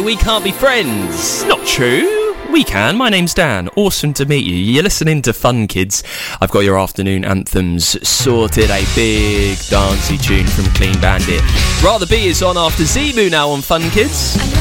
We can't be friends. Not true. We can. My name's Dan. Awesome to meet you. You're listening to Fun Kids. I've got your afternoon anthems sorted. A big dancey tune from Clean Bandit. Rather Be is on after Zebu now on Fun Kids.